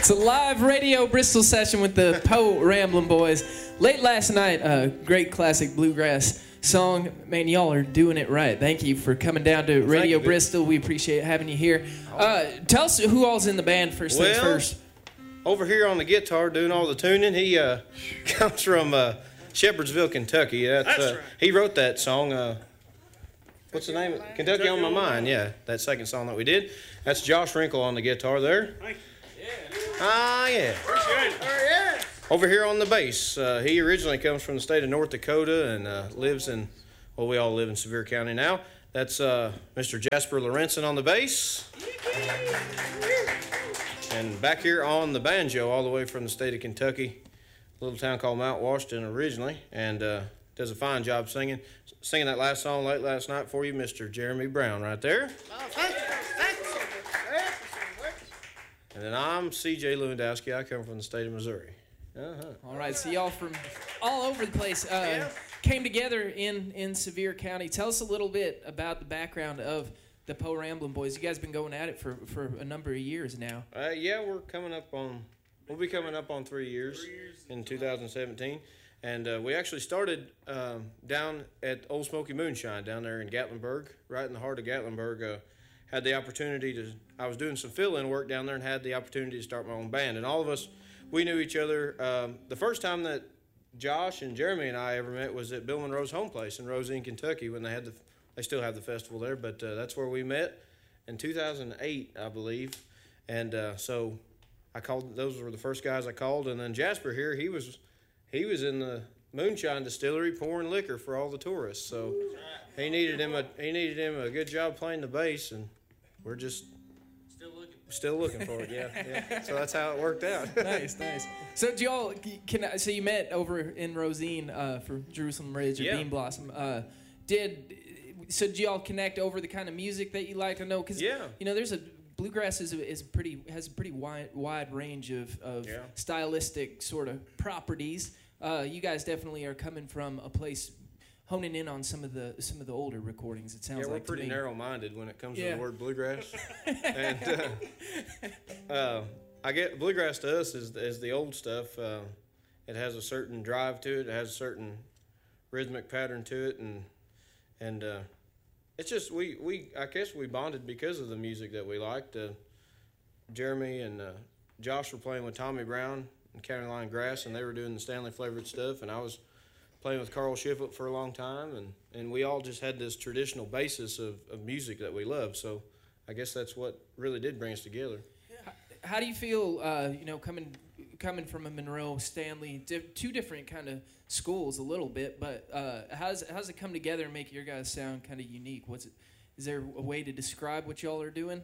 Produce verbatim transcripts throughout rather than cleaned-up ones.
It's a live radio Bristol session with the Poe Ramblin' Boys. Late last night, a great classic bluegrass song. Man, y'all are doing it right. Thank you for coming down to Radio Bristol. We appreciate having you here. Uh, tell us who all's in the band first well, things first. Over here on the guitar doing all the tuning, he uh, comes from uh, Shepherdsville, Kentucky. That's, That's uh, right. He wrote that song. Uh, what's the name? Kentucky, Kentucky on My Mind. Yeah, that second song that we did. That's Josh Wrinkle on the guitar there. Thank you. Ah, yeah. Appreciate it. Oh, yeah. Over here on the bass, uh, he originally comes from the state of North Dakota and uh, lives in, well, we all live in Sevier County now. That's uh, Mister Jasper Lorenzen on the bass. And back here on the banjo, all the way from the state of Kentucky, a little town called Mount Washington originally, and uh, does a fine job singing. Singing that last song late last night for you, Mister Jeremy Brown right there. Oh, thank you. Thank you. And then I'm C J Lewandowski. I come from the state of Missouri. Uh-huh. All right, so y'all from all over the place uh, Yeah. came together in, in Sevier County. Tell us a little bit about the background of the Poe Ramblin' Boys. You guys been going at it for, for a number of years now. Uh, yeah, we're coming up on, we'll be coming up on three years, Three years. in two thousand seventeen. And uh, we actually started um, down at Old Smoky Moonshine down there in Gatlinburg, right in the heart of Gatlinburg. Uh, had the opportunity to, I was doing some fill-in work down there and had the opportunity to start my own band. And all of us, we knew each other. Um, the first time that Josh and Jeremy and I ever met was at Bill Monroe's home place in Rosine, Kentucky, when they had the, they still have the festival there, but uh, that's where we met in two thousand eight, I believe. And uh, so I called, those were the first guys I called. And then Jasper here, he was, he was in the moonshine distillery pouring liquor for all the tourists. So he needed him a, he needed him a good job playing the bass, and we're just Still looking. still looking for it. Yeah, yeah. So that's how it worked out. Nice, nice. So, do y'all can so you met over in Rosine uh, for Jerusalem Ridge or Yeah. Bean Blossom? Uh, did so? Did y'all connect over the kind of music that you like? I know because Yeah. you know there's a bluegrass is a, is pretty has a pretty wide wide range of of Yeah. stylistic sort of properties. Uh, you guys definitely are coming from a place honing in on some of the some of the older recordings. It sounds Yeah, we're like to pretty me. narrow-minded when it comes Yeah. to the word bluegrass. and uh, uh, I get bluegrass to us is is the old stuff. Uh, it has a certain drive to it. It has a certain rhythmic pattern to it, and and uh, it's just we, we I guess we bonded because of the music that we liked. Uh, Jeremy and uh, Josh were playing with Tommy Brown and County Line Grass, and they were doing the Stanley flavored stuff, and I was playing with Carl Shiflett for a long time, and, and we all just had this traditional basis of, of music that we love. So I guess that's what really did bring us together. How do you feel, uh, you know, coming coming from a Monroe, Stanley, di- two different kind of schools a little bit, but uh, how's how's it come together and make your guys sound kind of unique? What's it? Is there a way to describe what y'all are doing?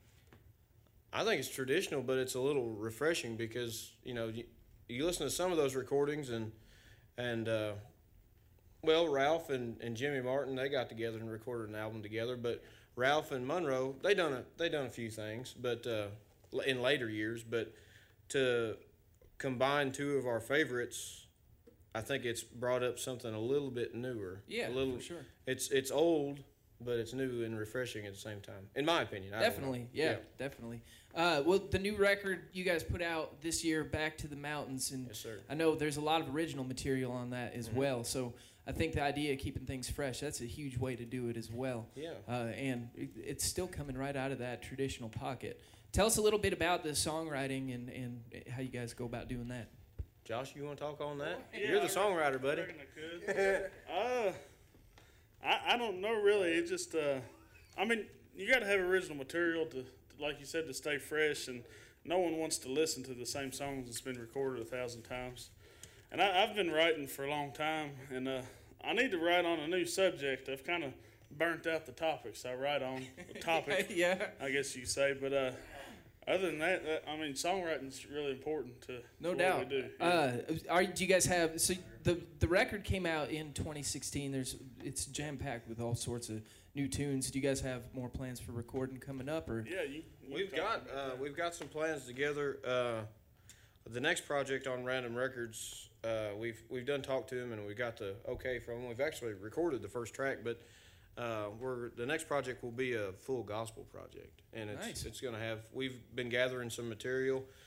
I think it's traditional, but it's a little refreshing because, you know, you, you listen to some of those recordings and, and uh, well, Ralph and, and Jimmy Martin, they got together and recorded an album together, but Ralph and Monroe, they done a, they done a few things, but uh, in later years, but to combine two of our favorites, I think it's brought up something a little bit newer. Yeah, a little, for sure. It's it's old, but it's new and refreshing at the same time, in my opinion. I don't know. Definitely, yeah, definitely. Uh, well, the new record you guys put out this year, Back to the Mountains, and Yes, sir. I know there's a lot of original material on that as Mm-hmm. well. So I think the idea of keeping things fresh, that's a huge way to do it as well. Yeah. Uh, and it, it's still coming right out of that traditional pocket. Tell us a little bit about the songwriting and, and how you guys go about doing that. Josh, you want to talk on that? Yeah, You're the I songwriter, buddy. reckon I could. uh, I, I don't know really. It just, uh, I mean, you got to have original material to, to, like you said, to stay fresh, and no one wants to listen to the same songs that's been recorded a thousand times. And I, I've been writing for a long time, and uh, I need to write on a new subject. I've kind of burnt out the topics I write on. The topic, yeah. I guess you say, but uh, other than that, that, I mean, songwriting's really important to No to what doubt. we do. Uh, are do you guys have so the the record came out in twenty sixteen? There's it's jam packed with all sorts of new tunes. Do you guys have more plans for recording coming up, or yeah, you. you We've talk got uh, we've got some plans together. Uh, the next project on Random Records, uh, we've we've done talk to him and we got the okay from him. We've actually recorded the first track, but uh, we're the next project will be a full gospel project, and it's Nice. it's going to have. We've been gathering some material.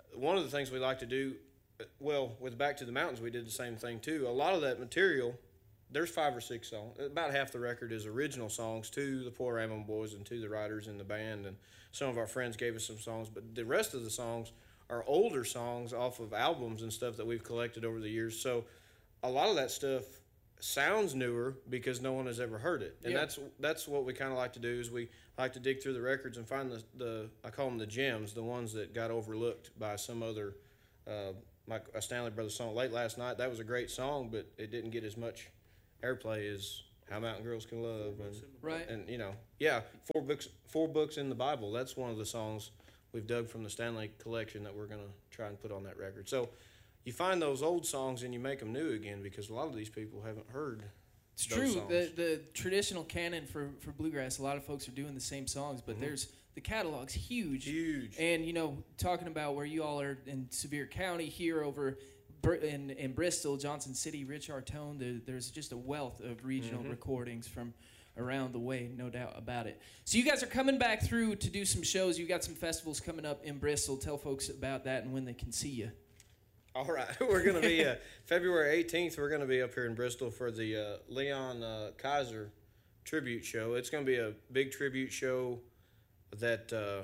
one of the things we like to do, well, with Back to the Mountains, we did the same thing too. A lot of that material, there's five or six songs. About half the record is original songs to the Poor Ramblin' Boys and to the writers in the band, and some of our friends gave us some songs. But the rest of the songs are older songs off of albums and stuff that we've collected over the years. So a lot of that stuff sounds newer because no one has ever heard it, and yeah. that's that's what we kind of like to do. Is we like to dig through the records and find the the I call them the gems, the ones that got overlooked by some other. Uh, like a Stanley Brothers song, Late Last Night, that was a great song, but it didn't get as much airplay as How Mountain Girls Can Love, and right, and you know, yeah, four books, four books in the Bible. That's one of the songs we've dug from the Stanley collection that we're gonna try and put on that record. So you find those old songs and you make them new again because a lot of these people haven't heard. It's true. Songs. The the traditional canon for for bluegrass, a lot of folks are doing the same songs, but mm-hmm. there's the catalog's huge. Huge. And, you know, talking about where you all are in Sevier County here over in, in Bristol, Johnson City, Rich Artone, the, there's just a wealth of regional mm-hmm. recordings from around the way, no doubt about it. So you guys are coming back through to do some shows. You got some festivals coming up in Bristol. Tell folks about that and when they can see you. All right. We're going to be, uh, February eighteenth, we're going to be up here in Bristol for the uh, Leon uh, Kaiser tribute show. It's going to be a big tribute show that uh,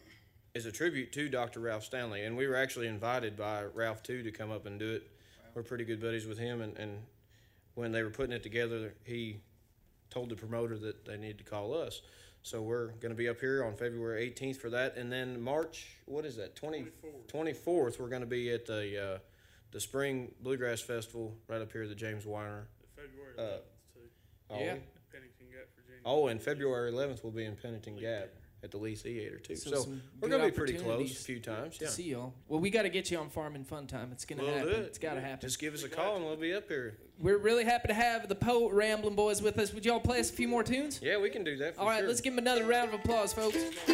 is a tribute to Doctor Ralph Stanley. And we were actually invited by Ralph, too, to come up and do it. Wow. We're pretty good buddies with him. And, and when they were putting it together, he told the promoter that they needed to call us. So we're going to be up here on February eighteenth for that. And then March, what is that, twenty-fourth, twenty-fourth we're going to be at the uh, the Spring Bluegrass Festival right up here at the James Weiner. February eleventh, uh, too. Oh, yeah. Pennington Gap, Virginia. Oh, and February eleventh we'll be in Pennington Gap at the Lee Theater, too. So, so we're going to be pretty close a few times. To yeah. see y'all. Well, we got to get you on Farm and Fun Time. It's going to we'll happen. Do it. It's got to happen. Just give us a call and we'll be up here. We're really happy to have the Poe Ramblin' Boys with us. Would y'all play us a few more tunes? Yeah, we can do that for All right, sure. let's give them another round of applause, folks.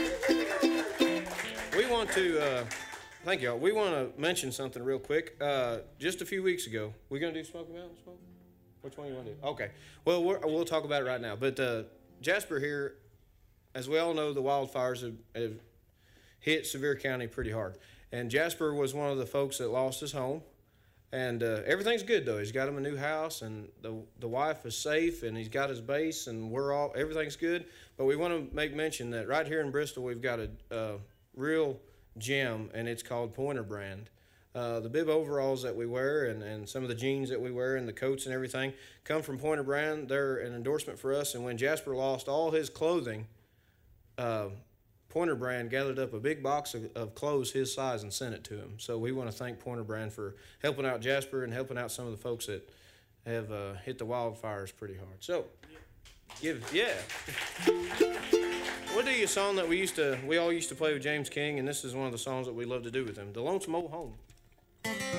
We want to, uh, thank y'all. We want to mention something real quick. Uh, just a few weeks ago, we going to do Smoky Mountain Smoke? Which one you want to do? Okay. Well, we're, we'll talk about it right now. But uh, Jasper here, as we all know, the wildfires have, have hit Sevier County pretty hard. And Jasper was one of the folks that lost his home. And uh, everything's good, though. He's got him a new house, and the the wife is safe, and he's got his base, and we're all everything's good. But we want to make mention that right here in Bristol, we've got a, a real gem, and it's called Pointer Brand. Uh, the bib overalls that we wear and, and some of the jeans that we wear and the coats and everything come from Pointer Brand. They're an endorsement for us. And when Jasper lost all his clothing, uh, Pointer Brand gathered up a big box of, of clothes his size and sent it to him. So we want to thank Pointer Brand for helping out Jasper and helping out some of the folks that have uh, hit the wildfires pretty hard. So, give yeah. We'll do you a song that we used to we all used to play with James King, and this is one of the songs that we love to do with him. The Lonesome Old Home.